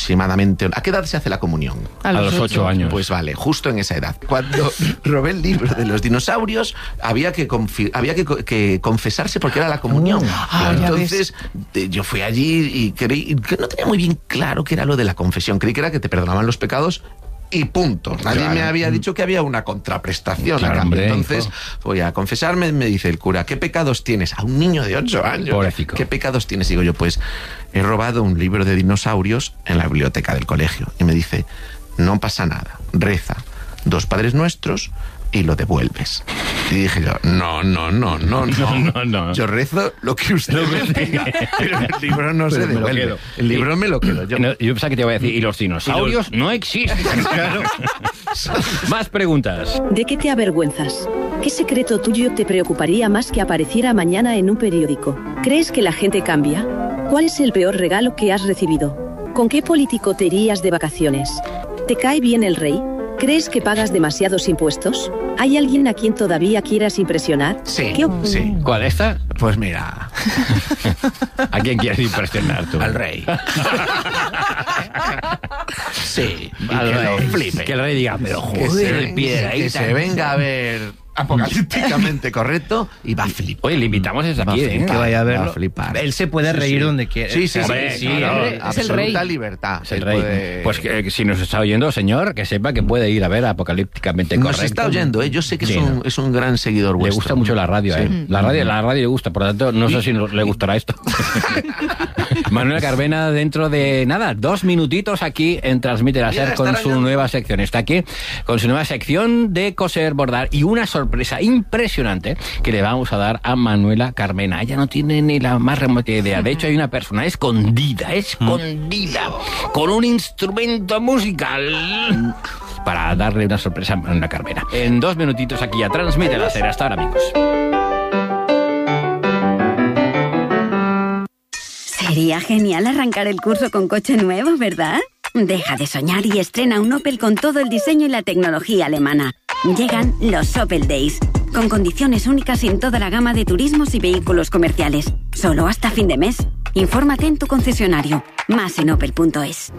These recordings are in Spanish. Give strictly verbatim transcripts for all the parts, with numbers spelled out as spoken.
aproximadamente... ¿A qué edad se hace la comunión? A los, a los ocho años. Pues vale, justo en esa edad. Cuando robé el libro de los dinosaurios, había que, confi- había que, que confesarse porque era la comunión. Ah, Entonces, de, yo fui allí y creí que no tenía muy bien claro qué era lo de la confesión. Creí que era que te perdonaban los pecados y punto. Nadie claro. me había dicho que había una contraprestación. Claro, a cambio. hombre, Entonces, hijo. voy a confesarme, me dice el cura, ¿qué pecados tienes? A un niño de ocho años. Pobrecito. ¿Qué pecados tienes? Digo yo, pues he robado un libro de dinosaurios en la biblioteca del colegio. Y me dice, no pasa nada, reza dos Padres Nuestros y lo devuelves. Y dije yo, no, no, no, no, no, no, no, no. Yo rezo lo que usted me diga, pero el libro no se devuelve. El libro me lo quedo yo. No, yo pensaba que te iba a decir, y los dinosaurios no existen. Claro. Más preguntas. ¿De qué te avergüenzas? ¿Qué secreto tuyo te preocuparía más que apareciera mañana en un periódico? ¿Crees que la gente cambia? ¿Cuál es el peor regalo que has recibido? ¿Con qué político te irías de vacaciones? ¿Te cae bien el rey? ¿Crees que pagas demasiados impuestos? ¿Hay alguien a quien todavía quieras impresionar? Sí, ¿Qué op- sí. ¿Cuál, esta? Pues mira... ¿A quién quieres impresionar tú? Al rey. Sí, y Al que rey. lo flipe. Que el rey diga, pero Que joder, se, el piedra ahí que tan- se venga a ver apocalípticamente correcto y va a flipar. Oye, le invitamos desde Va a aquí, ¿eh? flipar, Que vaya a va verlo. a flipar. Él se puede Sí, reír sí. donde quiera. Sí, sí, Hombre, sí, sí, claro, hombre, es el rey. absoluta libertad. Es el Él rey. puede- Pues que, que si nos está oyendo, señor, que sepa que puede ir a ver apocalípticamente Nos correcto. está oyendo, ¿eh? Yo sé que Sí, es, un, ¿no? es un gran seguidor Le vuestro. gusta mucho la radio, Sí. ¿eh? La radio, la radio le gusta, por lo tanto, no sé si nos- le gustará esto. Manuela Carmena, dentro de nada, dos minutitos aquí en Transmite la Mira, SER con está su arañando. nueva sección. Está aquí con su nueva sección de coser, bordar y una sorpresa impresionante que le vamos a dar a Manuela Carmena. Ella no tiene ni la más remota idea. De hecho, hay una persona escondida, escondida, con un instrumento musical para darle una sorpresa a Manuela Carmena. En dos minutitos aquí a Transmite la SER. Hasta ahora, amigos. Sería genial arrancar el curso con coche nuevo, ¿verdad? Deja de soñar y estrena un Opel con todo el diseño y la tecnología alemana. Llegan los Opel Days, con condiciones únicas en toda la gama de turismos y vehículos comerciales. Solo hasta fin de mes. Infórmate en tu concesionario. Más en opel punto es.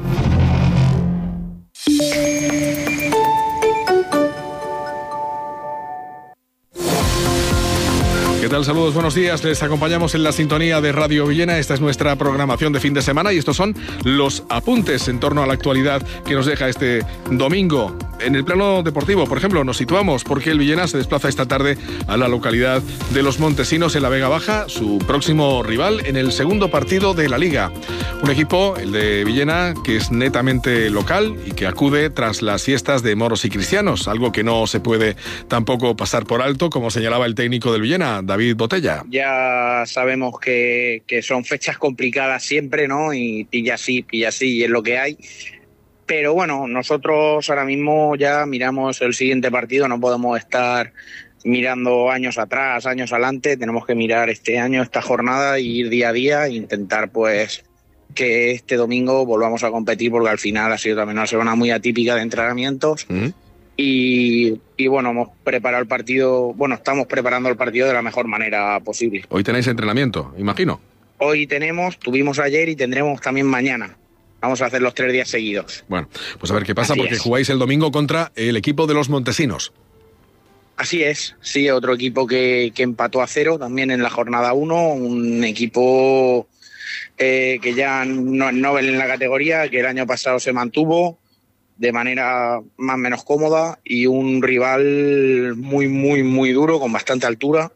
¿Qué tal? Saludos, buenos días. Les acompañamos en la sintonía de Radio Villena. Esta es nuestra programación de fin de semana y estos son los apuntes en torno a la actualidad que nos deja este domingo. En el plano deportivo, por ejemplo, nos situamos porque el Villena se desplaza esta tarde a la localidad de Los Montesinos en la Vega Baja, su próximo rival en el segundo partido de la Liga. Un equipo, el de Villena, que es netamente local y que acude tras las fiestas de moros y cristianos, algo que no se puede tampoco pasar por alto, como señalaba el técnico del Villena, David Botella. Ya sabemos que, que son fechas complicadas siempre, ¿no? Y pilla así, pilla así, y es lo que hay. Pero bueno, nosotros ahora mismo ya miramos el siguiente partido, no podemos estar mirando años atrás, años adelante, tenemos que mirar este año, esta jornada, e ir día a día e intentar pues que este domingo volvamos a competir, porque al final ha sido también una semana muy atípica de entrenamientos. ¿Mm? Y, y bueno, hemos preparado el partido, bueno, estamos preparando el partido de la mejor manera posible. Hoy tenéis entrenamiento, imagino. Hoy tenemos, tuvimos ayer y tendremos también mañana. Vamos a hacer los tres días seguidos. Bueno, pues a ver qué pasa, Así porque es. jugáis el domingo contra el equipo de los Montesinos. Así es, sí, otro equipo que, que empató a cero también en la jornada uno, un equipo eh, que ya no es Nobel en la categoría, que el año pasado se mantuvo de manera más o menos cómoda, y un rival muy, muy, muy duro, con bastante altura,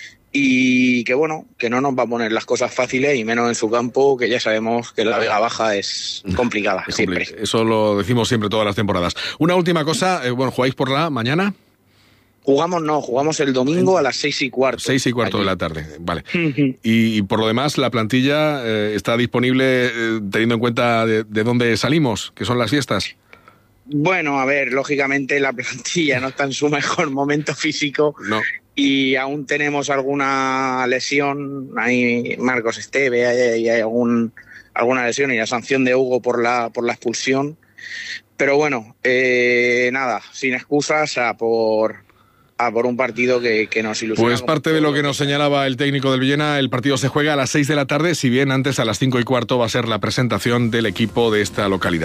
y que bueno, que no nos va a poner las cosas fáciles, y menos en su campo, que ya sabemos que la Vega Baja es complicada, Es siempre. compli- Eso lo decimos siempre todas las temporadas. Una última cosa, eh, bueno, ¿jugáis por la mañana? Jugamos no, jugamos el domingo a las seis y cuarto. Seis y cuarto allí. de la tarde, vale. Y, y por lo demás, la plantilla eh, está disponible eh, teniendo en cuenta de, de dónde salimos, que son las fiestas. Bueno, a ver, lógicamente la plantilla no está en su mejor momento físico. No. Y aún tenemos alguna lesión, hay Marcos Esteve, hay, hay algún, alguna lesión y la sanción de Hugo por la, por la expulsión. Pero bueno, eh, nada, sin excusas a por, a por un partido que, que nos ilusiona. Pues parte de lo que nos señalaba el técnico del Villena, el partido se juega a las seis de la tarde, si bien antes a las cinco y cuarto va a ser la presentación del equipo de esta localidad.